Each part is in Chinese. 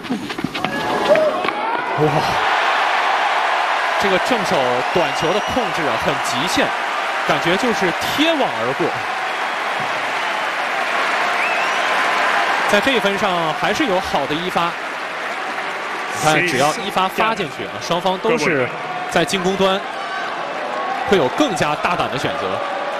哇，这个正手短球的控制啊，很极限，感觉就是贴网而过。在这一分上还是有好的一发。你看，只要一发发进去啊，双方都是在进攻端会有更加大胆的选择。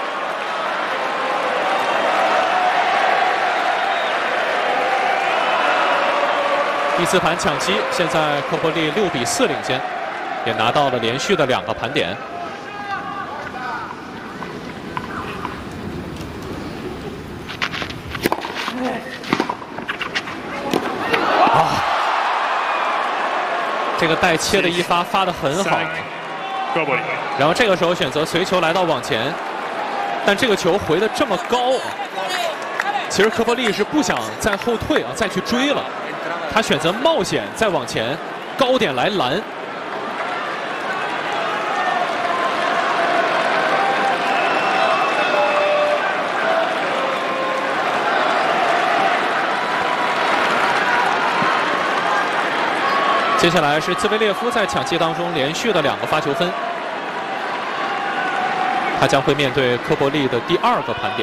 第4盘抢七，现在科波利6比4领先，也拿到了连续的2个盘点。啊，这个带切的一发发得很好。然后这个时候选择随球来到网前，但这个球回得这么高，其实科波利是不想再后退啊，再去追了。他选择冒险再往前，高点来拦。接下来是兹维列夫在抢七当中连续的2个发球分，他将会面对科波利的第2个盘点。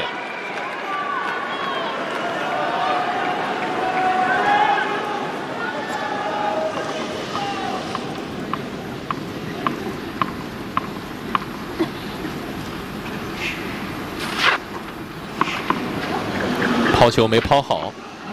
抛球没抛好，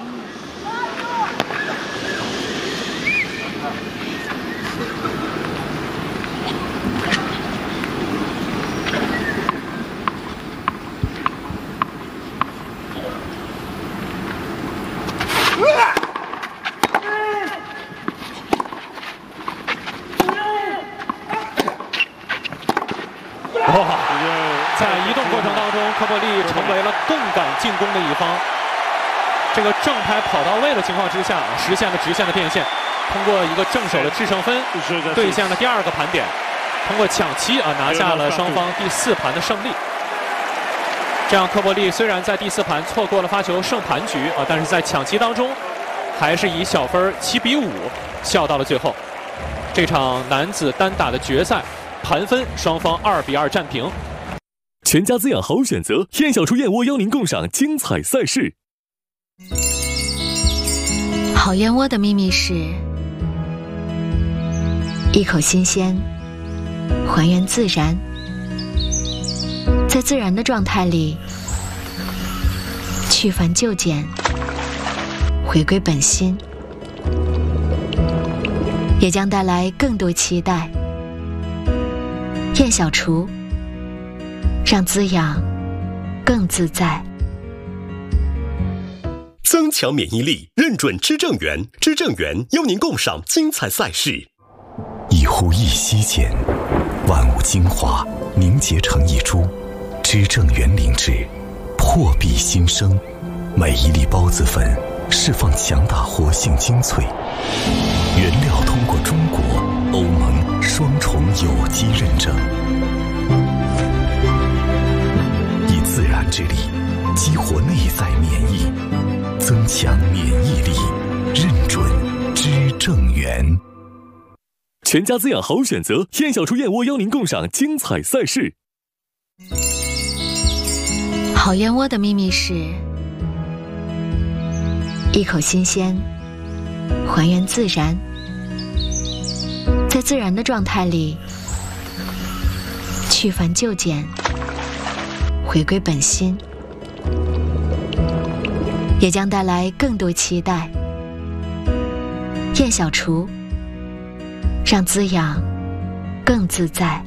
哇！在移动过程当中，科波利成为了更敢进攻的一方。这个正拍跑到位的情况之下，实现了直线的变现，通过一个正手的制胜分，兑现了第2个盘点，通过抢七啊拿下了双方第4盘的胜利。这样科波利虽然在第4盘错过了发球胜盘局啊，但是在抢七当中，还是以小分7比5笑到了最后。这场男子单打的决赛，盘分双方2比2战平。 全家滋养好选择，燕小厨燕窝邀您共赏精彩赛事。 好燕窝的秘密是一口新鲜，还原自然，在自然的状态里去繁就简，回归本心，也将带来更多期待。燕小厨，让滋养更自在。 增强免疫力，认准知正源，知正源邀您共赏精彩赛事。 一呼一吸间，万物精华凝结成一株，知正源灵芝破壁新生，每一粒孢子粉释放强大活性精粹，原料通过中国、欧盟双重有机认证，以自然之力激活内在免疫，增强免疫力，认准知正源。 全家滋养好选择，燕小厨燕窝邀您共赏精彩赛事。 好燕窝的秘密是一口新鲜，还原自然，在自然的状态里去繁就简，回归本心，也将带来更多期待。燕小厨，让滋养更自在。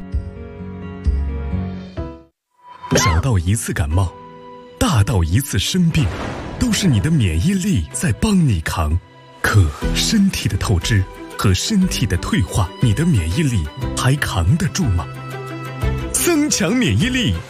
小到一次感冒，大到一次生病，都是你的免疫力在帮你扛。可身体的透支和身体的退化，你的免疫力还扛得住吗？增强免疫力，